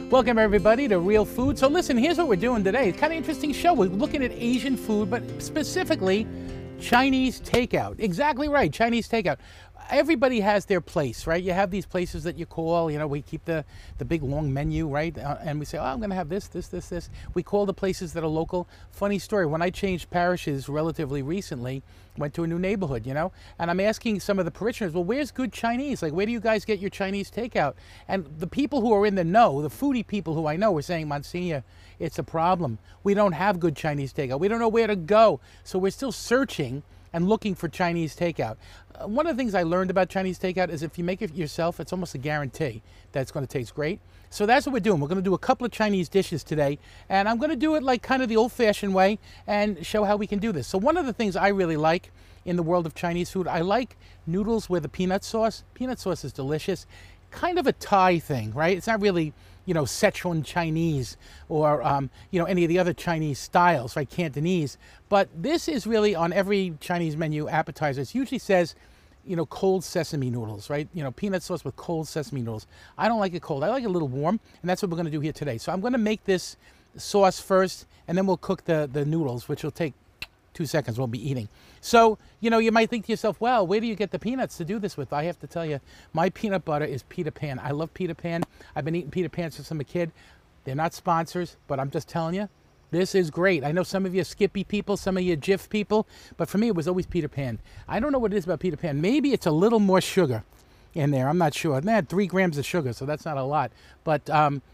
Welcome everybody to Real Food. So listen, here's what we're doing today. It's kind of interesting show. We're looking at Asian food, but specifically Chinese takeout. Exactly right, Chinese takeout. Everybody has their place, right? You have these places that you call, we keep the big long menu, right? And we say, oh, I'm gonna have this. We call the places that are local. Funny story, when I changed parishes relatively recently, went to a new neighborhood, and I'm asking some of the parishioners, well, where's good Chinese? Like, where do you guys get your Chinese takeout? And the people who are in the know, the foodie people who I know, were saying, Monsignor, it's a problem. We don't have good Chinese takeout. We don't know where to go. So we're still searching and looking for Chinese takeout. One of the things I learned about Chinese takeout is if you make it yourself, it's almost a guarantee that it's going to taste great. So that's what we're doing. We're going to do a couple of Chinese dishes today, and I'm going to do it like kind of the old-fashioned way and show how we can do this. So one of the things I really like in the world of Chinese food, I like noodles with a peanut sauce. Peanut sauce is delicious. Kind of a Thai thing, right? It's not really, Sichuan Chinese or, any of the other Chinese styles, right? Cantonese. But this is really on every Chinese menu appetizer. It usually says, cold sesame noodles, right? Peanut sauce with cold sesame noodles. I don't like it cold. I like it a little warm, and that's what we're going to do here today. So I'm going to make this sauce first, and then we'll cook the noodles, which will take 2 seconds. We'll be eating. So, you might think to yourself, well, where do you get the peanuts to do this with? I have to tell you, my peanut butter is Peter Pan. I love Peter Pan. I've been eating Peter Pan since I'm a kid. They're not sponsors, but I'm just telling you, this is great. I know some of you Skippy people, some of you Jif people, but for me, it was always Peter Pan. I don't know what it is about Peter Pan. Maybe it's a little more sugar in there. I'm not sure. They had 3 grams of sugar, so that's not a lot. But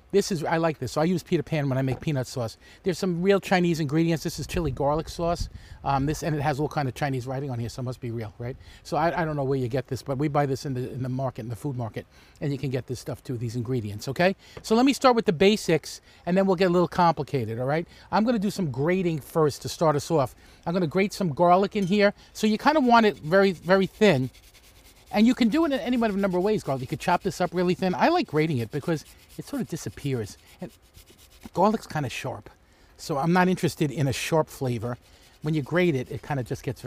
I like this. So I use Peter Pan when I make peanut sauce. There's some real Chinese ingredients. This is chili garlic sauce. And it has all kind of Chinese writing on here, so it must be real, right? So I don't know where you get this, but we buy this in the market, in the food market, and you can get this stuff too, these ingredients, okay? So let me start with the basics, and then we'll get a little complicated, all right? I'm going to do some grating first to start us off. I'm going to grate some garlic in here. So you kind of want it very, very thin. And you can do it in any number of ways, garlic. You could chop this up really thin. I like grating it because it sort of disappears. And garlic's kind of sharp. So I'm not interested in a sharp flavor. When you grate it, it kind of just gets